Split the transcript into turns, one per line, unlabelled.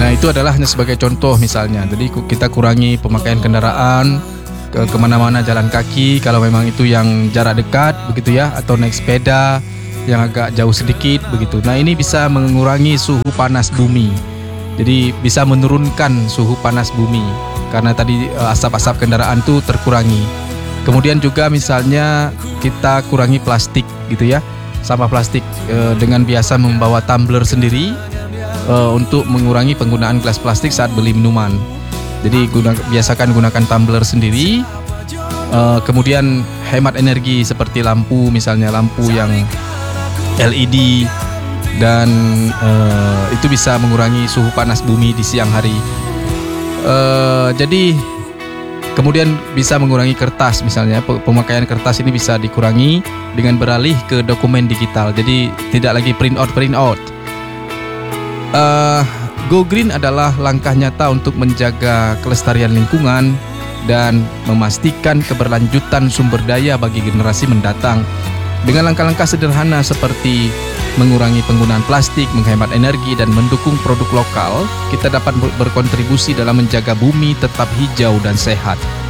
Nah, itu adalah hanya sebagai contoh misalnya. Jadi kita kurangi pemakaian kendaraan, kemana-mana jalan kaki kalau memang itu yang jarak dekat begitu ya, atau naik sepeda yang agak jauh sedikit begitu. Nah, ini bisa mengurangi suhu panas bumi. Jadi bisa menurunkan suhu panas bumi karena tadi asap-asap kendaraan itu terkurangi. Kemudian juga misalnya kita kurangi plastik gitu ya, sampah plastik dengan biasa membawa tumbler sendiri untuk mengurangi penggunaan gelas plastik saat beli minuman. Jadi biasakan gunakan tumbler sendiri. Kemudian hemat energi seperti lampu, misalnya lampu yang LED, dan itu bisa mengurangi suhu panas bumi di siang hari. Jadi kemudian bisa mengurangi kertas, misalnya pemakaian kertas ini bisa dikurangi dengan beralih ke dokumen digital. Jadi tidak lagi print out. Go Green adalah langkah nyata untuk menjaga kelestarian lingkungan dan memastikan keberlanjutan sumber daya bagi generasi mendatang. Dengan langkah-langkah sederhana seperti mengurangi penggunaan plastik, menghemat energi, dan mendukung produk lokal, kita dapat berkontribusi dalam menjaga bumi tetap hijau dan sehat.